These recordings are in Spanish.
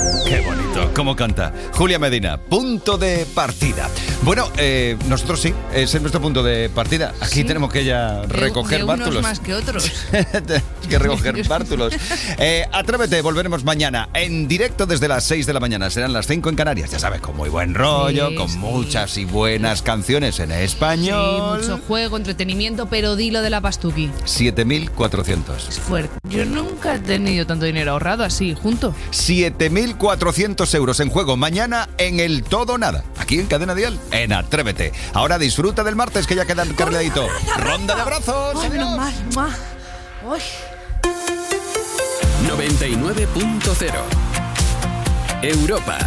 Qué bonito, cómo canta Julia Medina. Punto de partida. Bueno, nosotros sí, ese es nuestro punto de partida. Aquí sí. Tenemos que ya recoger bártulos. Unos más que otros. Que recoger bártulos. Atrévete, volveremos mañana en directo desde las 6 de la mañana. Serán las 5 en Canarias, ya sabes, con muy buen rollo, sí, con muchas y buenas canciones en español. Sí, mucho juego, entretenimiento, pero dilo de la Pastuqui. 7.400. Es fuerte. Yo nunca he tenido tanto dinero ahorrado así, junto. 7.400 euros en juego mañana en el Todo Nada, aquí en Cadena Dial, en Atrévete. Ahora disfruta del martes, que ya queda cargadito. Ronda de abrazos. Ay, menos mal. Uy. 99.0 Europa.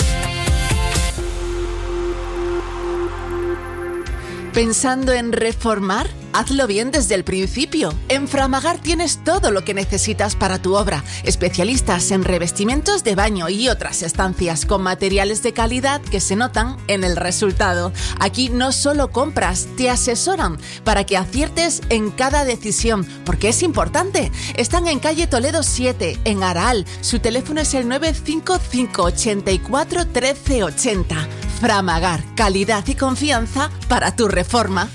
¿Pensando en reformar? Hazlo bien desde el principio. En Framagar tienes todo lo que necesitas para tu obra. Especialistas en revestimientos de baño y otras estancias con materiales de calidad que se notan en el resultado. Aquí no solo compras, te asesoran para que aciertes en cada decisión, porque es importante. Están en calle Toledo 7, en Araal. Su teléfono es el 955 84 13 80. Framagar, calidad y confianza para tu reforma.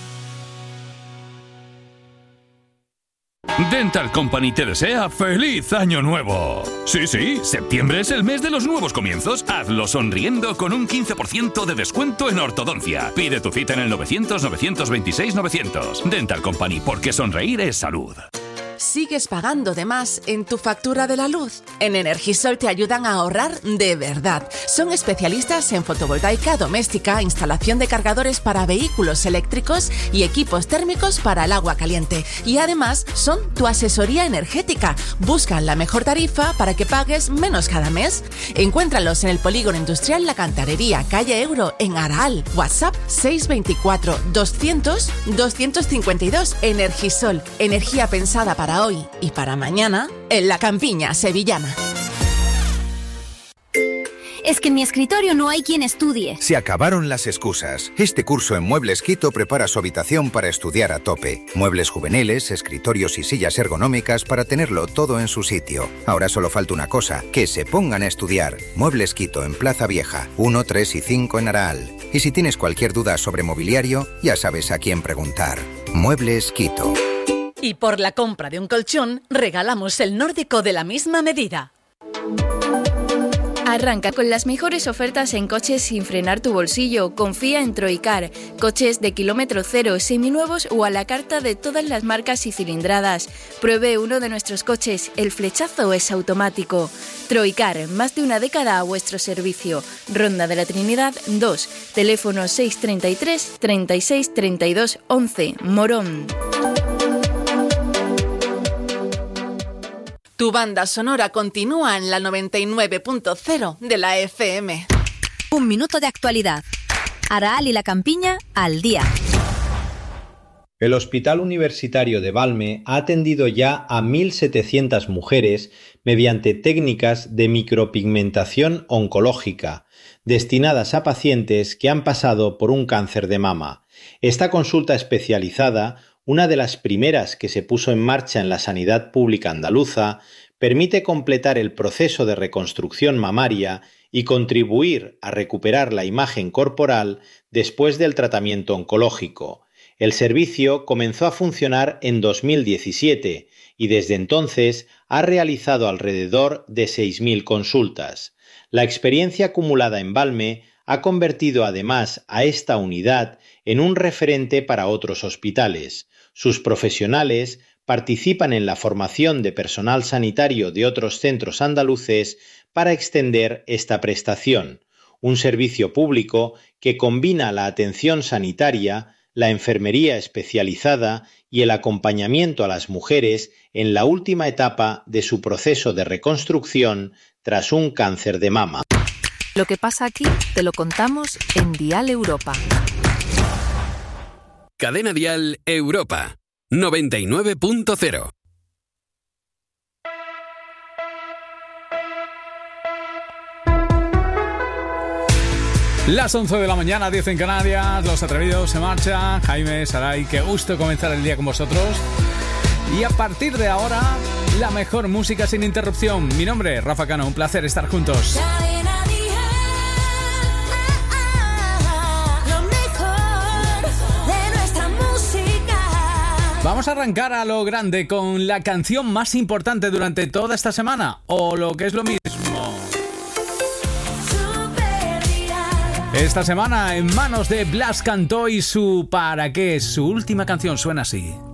Dental Company te desea ¡Feliz Año Nuevo! Sí, septiembre es el mes de los nuevos comienzos. Hazlo sonriendo con un 15% de descuento en ortodoncia. Pide tu cita en el 900-926-900. Dental Company, porque sonreír es salud. ¿Sigues pagando de más en tu factura de la luz? En Energisol te ayudan a ahorrar de verdad. Son especialistas en fotovoltaica doméstica, instalación de cargadores para vehículos eléctricos y equipos térmicos para el agua caliente. Y además son tu asesoría energética. Buscan la mejor tarifa para que pagues menos cada mes. Encuéntralos en el Polígono Industrial La Cantarería, calle Euro, en Araal. WhatsApp 624 200 252. Energisol, energía pensada para hoy y para mañana en la campiña sevillana. Es que en mi escritorio no hay quien estudie. Se acabaron las excusas. Este curso en Muebles Quito prepara su habitación para estudiar a tope. Muebles juveniles, escritorios y sillas ergonómicas para tenerlo todo en su sitio. Ahora solo falta una cosa, que se pongan a estudiar. Muebles Quito en Plaza Vieja, 1, 3 y 5 en Araal. Y si tienes cualquier duda sobre mobiliario, ya sabes a quién preguntar. Muebles Quito. Y por la compra de un colchón, regalamos el nórdico de la misma medida. Arranca con las mejores ofertas en coches sin frenar tu bolsillo. Confía en Troicar. Coches de kilómetro cero, seminuevos o a la carta de todas las marcas y cilindradas. Pruebe uno de nuestros coches. El flechazo es automático. Troicar, más de una década a vuestro servicio. Ronda de la Trinidad 2. Teléfono 633 36 32 11. Morón. Tu banda sonora continúa en la 99.0 de la FM. Un minuto de actualidad. Araal y la Campiña al día. El Hospital Universitario de Valme ha atendido ya a 1.700 mujeres mediante técnicas de micropigmentación oncológica, destinadas a pacientes que han pasado por un cáncer de mama. Esta consulta especializada, una de las primeras que se puso en marcha en la sanidad pública andaluza, permite completar el proceso de reconstrucción mamaria y contribuir a recuperar la imagen corporal después del tratamiento oncológico. El servicio comenzó a funcionar en 2017 y desde entonces ha realizado alrededor de 6.000 consultas. La experiencia acumulada en Valme ha convertido además a esta unidad en un referente para otros hospitales. Sus profesionales participan en la formación de personal sanitario de otros centros andaluces para extender esta prestación, un servicio público que combina la atención sanitaria, la enfermería especializada y el acompañamiento a las mujeres en la última etapa de su proceso de reconstrucción tras un cáncer de mama. Lo que pasa aquí te lo contamos en Dial Europa. Cadena Dial Europa 99.0. Las 11 de la mañana, 10 en Canarias, Los Atrevidos se marchan. Jaime, Saray, qué gusto comenzar el día con vosotros. Y a partir de ahora la mejor música sin interrupción. Mi nombre es Rafa Cano, un placer estar juntos. Vamos a arrancar a lo grande con la canción más importante durante toda esta semana, o lo que es lo mismo. Esta semana en manos de Blas Cantó y su ¿Para qué? Su última canción suena así.